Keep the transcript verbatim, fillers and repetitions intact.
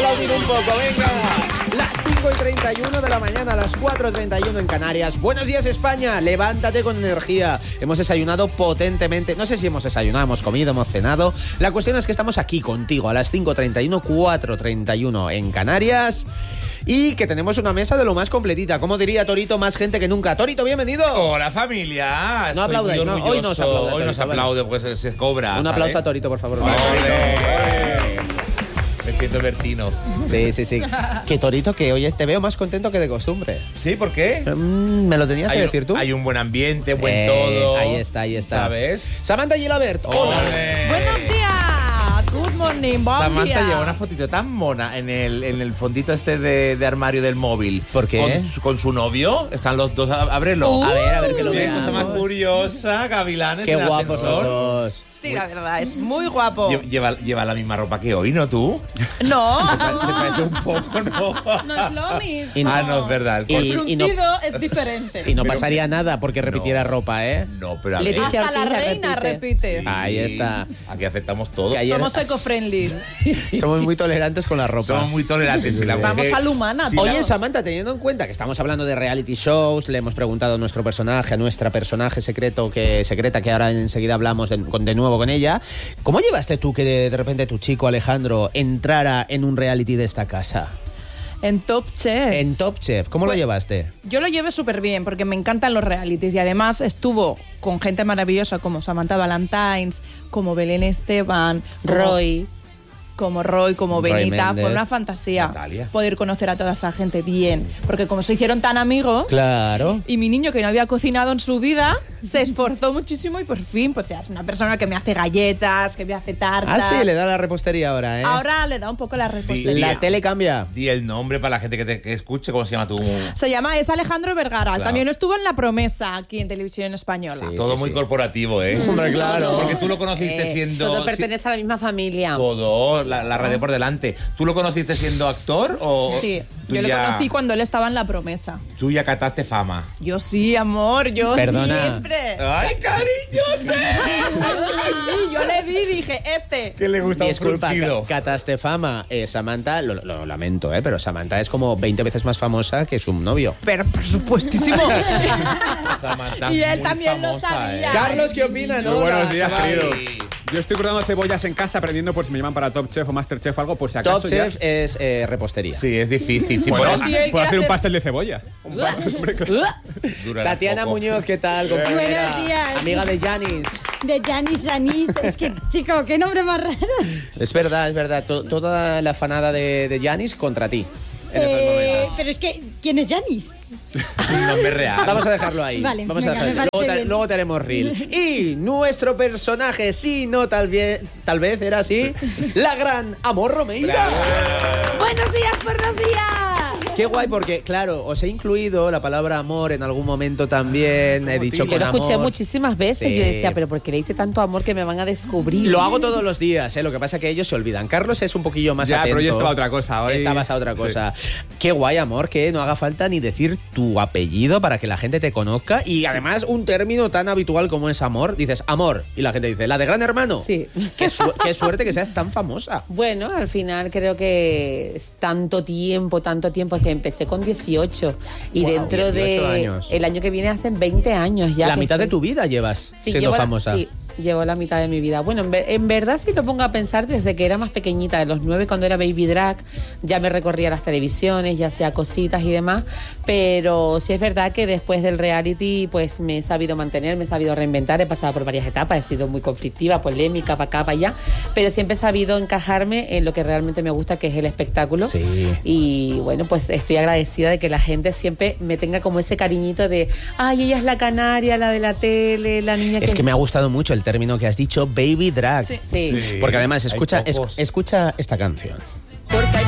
aplaudir un poco, venga. Las cinco y treinta y uno de la mañana, las cuatro y treinta y uno en Canarias. Buenos días, España. Levántate con energía. Hemos desayunado potentemente. No sé si hemos desayunado, hemos comido, hemos cenado. La cuestión es que estamos aquí contigo a las cinco y treinta y uno, cuatro y treinta y uno en Canarias. Y que tenemos una mesa de lo más completita. Como diría Torito, más gente que nunca. Torito, bienvenido. Hola, familia. No aplaudáis, no, hoy no se aplaude. Hoy no se aplaude porque se, se cobra. Un ¿sabes? aplauso a Torito, por favor. Me siento Bertinos. Sí, sí, sí. Que Torito, que hoy te veo más contento que de costumbre. ¿Sí? ¿Por qué? Mm, ¿Me lo tenías hay que decir tú? Hay un buen ambiente, buen eh, todo. Ahí está, ahí está. ¿Sabes? Samantha Gilabert. Hola. Olé. Buenos días. Good morning, buen Samantha día. lleva una fotito tan mona en el, en el fondito este de, de armario del móvil. ¿Por qué? Con, su- con su novio. Están los dos. Ábrelo. Uh, A ver, a ver que lo Qué veamos. cosa más curiosa, gavilanes. Qué en el guapos los ascensor. dos. Sí, la verdad, es muy guapo. Lle- Lleva, lleva la misma ropa que hoy, ¿no tú? No, Se parece un poco, ¿no? no es lo mismo. Y no- Ah, no, es verdad. Y- El y no- fruncido es diferente. Y no Pero- pasaría nada porque repitiera No. ropa, ¿eh? No, pero a Le ver, dice- Hasta la Ortiz la reina repite. repite. Ahí está. Aquí aceptamos todo. Que ayer- Somos eco-friendly. Somos muy tolerantes con la ropa. Somos muy tolerantes. Si la Vamos mujer- a lo humana. si todos. Oye, Samantha, teniendo en cuenta que estamos hablando de reality shows, le hemos preguntado a nuestro personaje, a nuestra personaje secreto que secreta, que ahora enseguida hablamos de, con- de nuevo con ella, ¿cómo llevaste tú que de, de repente tu chico Alejandro entrara en un reality de esta casa? En Top Chef. En Top Chef, ¿cómo lo Pues- llevaste? Yo lo llevé súper bien porque me encantan los realities y además estuvo con gente maravillosa como Samantha Valentines, como Belén Esteban, como- Roy. como Roy, como Roy Benita. Méndez. Fue una fantasía Natalia. poder conocer a toda esa gente bien. Porque como se hicieron tan amigos, Claro. y mi niño que no había cocinado en su vida, se esforzó muchísimo y por fin, pues ya es una persona que me hace galletas, que me hace tartas. Ah, sí, le da la repostería ahora, ¿eh? Ahora le da un poco la repostería. Di- La tele cambia. Di el nombre para la gente que te que escuche. ¿Cómo se llama tu...? Se llama, es Alejandro Vergara. Claro. También estuvo en La Promesa, aquí en Televisión Española. Sí. Todo muy corporativo, ¿eh? Hombre, claro. Porque tú lo conociste Eh, siendo... Todo si- pertenece a la misma familia. Todo, la, la red de por delante. ¿Tú lo conociste siendo actor o...? Sí, tú yo lo ya- conocí cuando él estaba en La Promesa. Tú ya cataste fama. Yo sí, amor, yo Perdona. siempre. ¡Ay, cariñote! Sí, yo le vi y dije, este. Que le gusta un Disculpa, fruncido. ca- cataste fama. Eh, Samantha, lo, lo lamento, ¿eh? Pero Samantha es como veinte veces más famosa que su novio. Pero por supuestísimo. Samantha Y es él muy también lo famosa, sabía. ¿eh? Carlos, ¿qué opina? Muy buenos días, chaval. querido. Yo estoy cortando cebollas en casa aprendiendo por si me llaman para Top Chef o Master Chef o algo, por si acaso. Top ya- Chef es eh, repostería. Sí, es difícil. Sí, Bueno, por- si él puedo quiere hacer un hacer- pastel de cebolla. durará Tatiana poco. Muñoz, ¿qué tal, compañera? Buenos días. Amiga de Janis. De Janis Janis. Es que, chico, qué nombre más raro. Es verdad, es verdad. To- toda la fanada de, de Janis contra ti. En estos Eh, momentos. pero es que, ¿quién es Janis? Un nombre real. Vamos a dejarlo ahí. Vale, Vamos venga, a me dejarlo. parece Luego, te, bien. luego te haremos reel. Y nuestro personaje, sí, no, tal vez, tal vez era así, la gran Amor Romeira. Buenos días, buenos días. Qué guay, porque, claro, os he incluido la palabra amor en algún momento también. He dicho Yo con lo escuché amor. muchísimas veces. Sí. Yo decía, pero ¿por qué le hice tanto amor que me van a descubrir? Lo hago todos los días, ¿eh? Lo que pasa es que ellos se olvidan. Carlos es un poquillo más Ya, atento. pero yo estaba a otra cosa hoy. Estabas a otra cosa. Qué guay, amor, que no haga falta ni decir tu apellido para que la gente te conozca. Y además, un término tan habitual como es amor. Dices amor. Y la gente dice, ¿la de Gran Hermano? Sí. Qué, su- qué suerte que seas tan famosa. Bueno, al final creo que es tanto tiempo, tanto tiempo que empecé con dieciocho y Guau, dentro dieciocho de años. el año que viene hacen veinte años ya. La que mitad de estoy- tu vida llevas Sí, siendo llevo la- famosa. sí, llevo la mitad de mi vida. Bueno, en, ver- en verdad si lo pongo a pensar desde que era más pequeñita, de los nueve cuando era baby drag, ya me recorría las televisiones, ya hacía cositas y demás, pero sí es verdad que después del reality pues me he sabido mantener, me he sabido reinventar, he pasado por varias etapas, he sido muy conflictiva, polémica, para acá, para allá, pero siempre he sabido encajarme en lo que realmente me gusta, que es el espectáculo. Sí. Y bueno, pues estoy agradecida de que la gente siempre me tenga como ese cariñito de, ay, ella es la canaria, la de la tele, la niña que... Es que me ha gustado mucho el término que has dicho, baby drag. Sí. Sí. Porque además, Hay escucha, es- pocos. escucha esta canción.